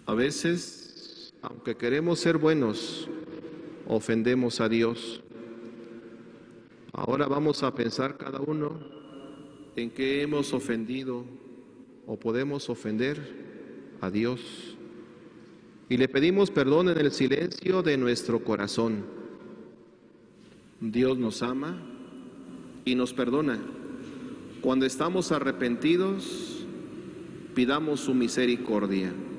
A veces, aunque queremos ser buenos, ofendemos a Dios. Ahora vamos a pensar cada uno en qué hemos ofendido o podemos ofender a Dios. Y le pedimos perdón en el silencio de nuestro corazón. Dios nos ama y nos perdona. Cuando estamos arrepentidos, pidamos su misericordia.